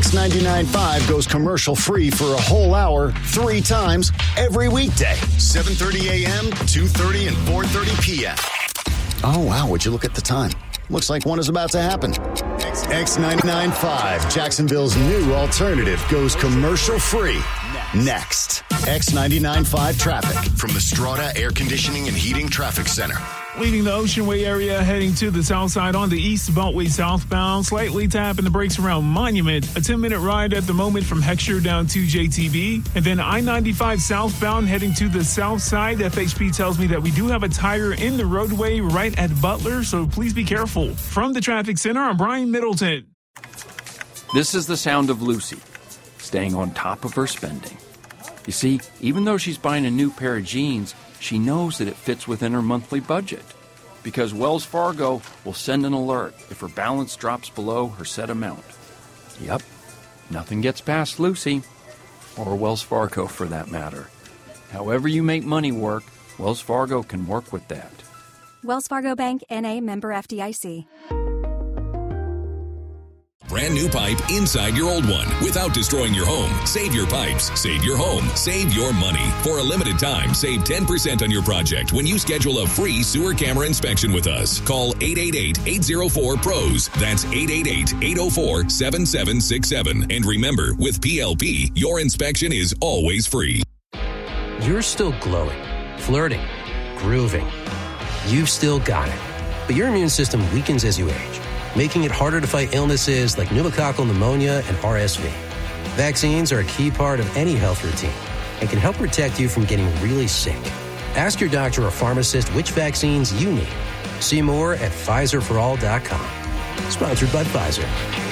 X99.5 goes commercial-free for a whole hour, 3 times, every weekday. 7:30 a.m., 2:30, and 4:30 p.m. Oh, wow, would you look at the time? Looks like one is about to happen. X99.5, Jacksonville's new alternative, goes commercial-free. Next, X99.5 traffic from the Strata Air Conditioning and Heating Traffic Center. Leaving the Ocean Way area, heading to the south side on the East Beltway southbound. Slightly tapping the brakes around Monument. A 10-minute ride at the moment from Heckscher down to JTB. And then I-95 southbound heading to the south side. FHP tells me that we do have a tire in the roadway right at Butler, so please be careful. From the traffic center, I'm Brian Middleton. This is the sound of Lucy, staying on top of her spending. You see, even though she's buying a new pair of jeans, she knows that it fits within her monthly budget, because Wells Fargo will send an alert if her balance drops below her set amount. Yep, nothing gets past Lucy, or Wells Fargo for that matter. However you make money work, Wells Fargo can work with that. Wells Fargo Bank, N.A., member FDIC. Brand new pipe inside your old one without destroying your home. Save your pipes, save your home, save your money. For a limited time, save 10% on your project when you schedule a free sewer camera inspection with us. Call 888-804-PROS. That's 888-804-7767. And remember, with PLP, your inspection is always free. You're still glowing, flirting, grooving. You've still got it. But your immune system weakens as you age, making it harder to fight illnesses like pneumococcal pneumonia and RSV. Vaccines are a key part of any health routine and can help protect you from getting really sick. Ask your doctor or pharmacist which vaccines you need. See more at PfizerForAll.com. Sponsored by Pfizer.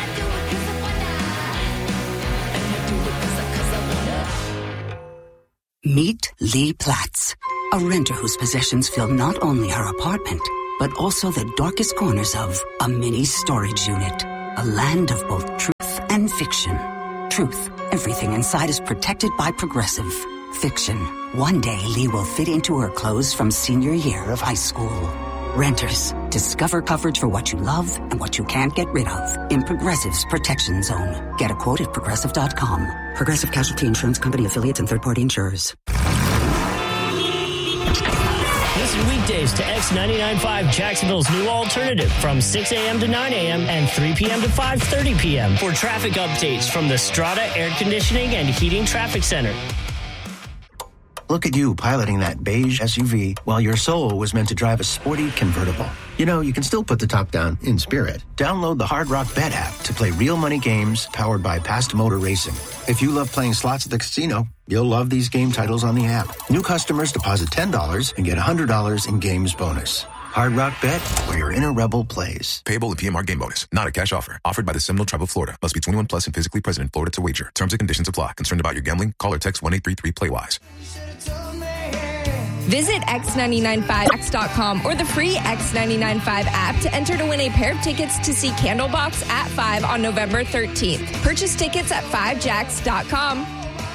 Meet Lee Platz, a renter whose possessions fill not only her apartment, but also the darkest corners of a mini storage unit. A land of both truth and fiction. Truth, everything inside is protected by Progressive. Fiction, one day Lee will fit into her clothes from senior year of high school. Renters, discover coverage for what you love and what you can't get rid of in Progressive's Protection Zone. Get a quote at Progressive.com. Progressive Casualty Insurance Company, affiliates, and third-party insurers. Listen weekdays to X99.5, Jacksonville's new alternative, from 6 a.m. to 9 a.m. and 3 p.m. to 5:30 p.m. for traffic updates from the Strata Air Conditioning and Heating Traffic Center. Look at you piloting that beige SUV while your soul was meant to drive a sporty convertible. You know, you can still put the top down in spirit. Download the Hard Rock Bet app to play real money games powered by Past Motor Racing. If you love playing slots at the casino, you'll love these game titles on the app. New customers deposit $10 and get $100 in games bonus. Hard Rock Bet, where your inner rebel plays. Payable in PMR game bonus. Not a cash offer. Offered by the Seminole Tribe of Florida. Must be 21 plus and physically present in Florida to wager. Terms and conditions apply. Concerned about your gambling? Call or text 1-833-PLAY-WISE. Visit X995X.com or the free X995 app to enter to win a pair of tickets to see Candlebox at 5 on November 13th. Purchase tickets at 5jacks.com.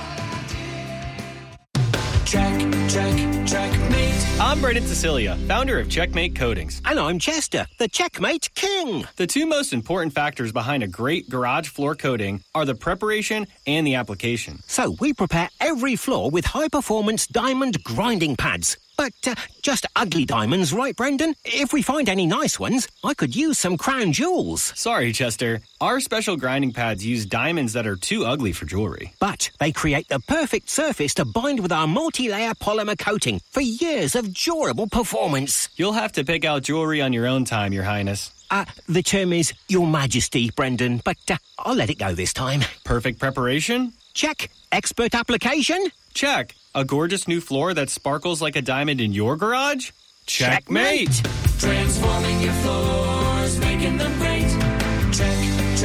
Checkmate. I'm Brendan Cecilia, founder of Checkmate Coatings. And I'm Chester, the Checkmate King. The two most important factors behind a great garage floor coating are the preparation and the application. So we prepare every floor with high-performance diamond grinding pads. But just ugly diamonds, right, Brendan? If we find any nice ones, I could use some crown jewels. Sorry, Chester. Our special grinding pads use diamonds that are too ugly for jewelry. But they create the perfect surface to bind with our multi-layer polymer coating for years of durable performance. You'll have to pick out jewelry on your own time, Your Highness. The term is Your Majesty, Brendan, but I'll let it go this time. Perfect preparation? Check. Expert application? Check. A gorgeous new floor that sparkles like a diamond in your garage? Checkmate! Transforming your floors, making them great.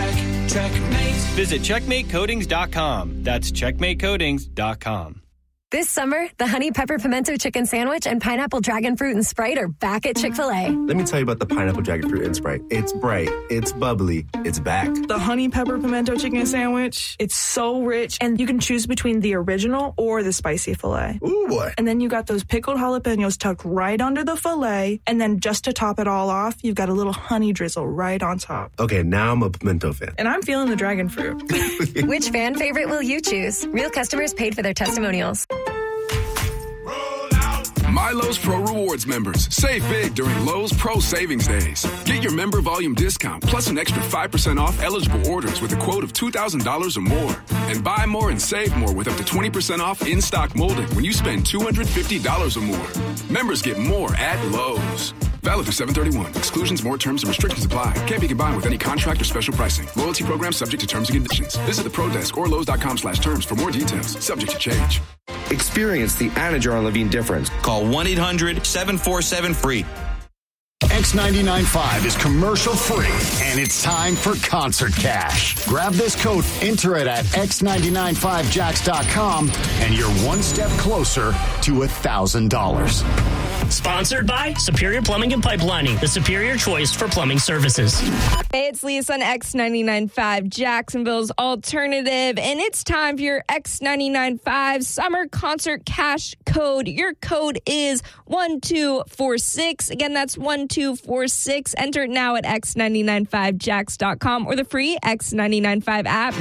Checkmate. Visit CheckmateCoatings.com. That's CheckmateCoatings.com. This summer, the Honey Pepper Pimento Chicken Sandwich and Pineapple Dragon Fruit and Sprite are back at Chick-fil-A. Let me tell you about the Pineapple Dragon Fruit and Sprite. It's bright, it's bubbly, it's back. The Honey Pepper Pimento Chicken Sandwich, it's so rich, and you can choose between the original or the spicy filet. Ooh, boy. And then you got those pickled jalapenos tucked right under the filet, and then just to top it all off, you've got a little honey drizzle right on top. Okay, now I'm a pimento fan. And I'm feeling the dragon fruit. Which fan favorite will you choose? Real customers paid for their testimonials. My Lowe's Pro Rewards members, save big during Lowe's Pro Savings Days. Get your member volume discount plus an extra 5% off eligible orders with a quote of $2,000 or more. And buy more and save more with up to 20% off in-stock molding when you spend $250 or more. Members get more at Lowe's. Valid through 7/31. Exclusions, more terms, and restrictions apply. Can't be combined with any contract or special pricing. Loyalty program subject to terms and conditions. Visit the Pro Desk or Lowe's.com/terms for more details. Subject to change. Experience the Anna Jar Levine difference. Call 1-800-747-FREE. X99.5 is commercial free, and it's time for Concert Cash. Grab this code, enter it at x995jax.com, and you're one step closer to $1,000. Sponsored by Superior Plumbing and Pipelining, the superior choice for plumbing services. Hey, it's Lisa on X99.5, Jacksonville's alternative, and it's time for your X99.5 Summer Concert Cash code. Your code is 1246. Again, that's 1246. Enter it now at x995jax.com or the free X995 app.